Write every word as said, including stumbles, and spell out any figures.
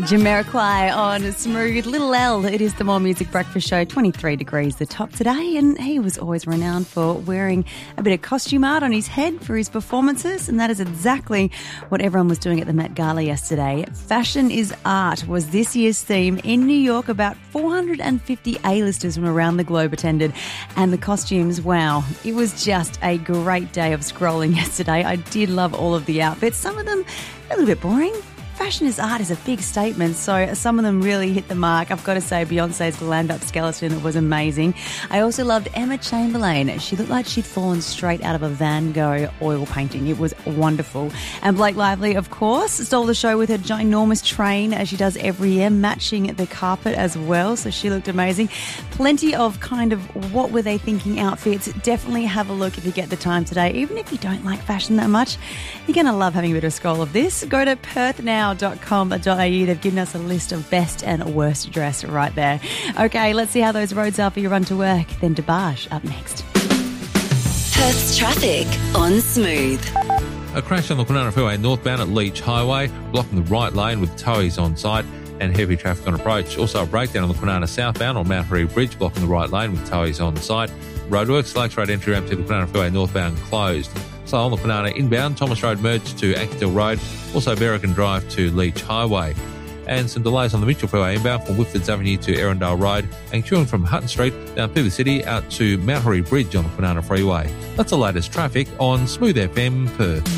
Jamiroquai on Smooth. Little L, it is the More Music Breakfast Show. twenty-three degrees the top today, and he was always renowned for wearing a bit of costume art on his head for his performances, and that is exactly what everyone was doing at the Met Gala yesterday. Fashion is Art was this year's theme in New York. About four hundred fifty A-listers from around the globe attended, and the costumes, wow, it was just a great day of scrolling yesterday. I did love all of the outfits. Some of them a little bit boring. Fashion is art is a big statement, so some of them really hit the mark. I've got to say Beyonce's glammed-up skeleton was amazing. I also loved Emma Chamberlain. She looked like she'd fallen straight out of a Van Gogh oil painting. It was wonderful. And Blake Lively, of course, stole the show with her ginormous train, as she does every year, matching the carpet as well, so she looked amazing. Plenty of kind of what were they thinking outfits. Definitely have a look if you get the time today. Even if you don't like fashion that much, you're going to love having a bit of a scroll of this. Go to perth now dot com dot a u. They've given us a list of best and worst dress right there. Okay, let's see how those roads are for your run to work. Then DeBarge up next. Perth's traffic on Smooth. A crash on the Kwinana Freeway northbound at Leach Highway, blocking the right lane with towies on site and heavy traffic on approach. Also a breakdown on the Kwinana southbound on Mount Harry Bridge, blocking the right lane with towies on site. Roadworks, Lakes Road entry ramp to the Kwinana Freeway northbound closed. So on the Kwinana inbound, Thomas Road merged to Ankerdale Road, also Berrigan Drive to Leach Highway. And some delays on the Mitchell Freeway inbound from Whitfords Avenue to Erindale Road, and queuing from Hutton Street down Piva City out to Mount Harry Bridge on the Kwinana Freeway. That's the latest traffic on Smooth F M Perth.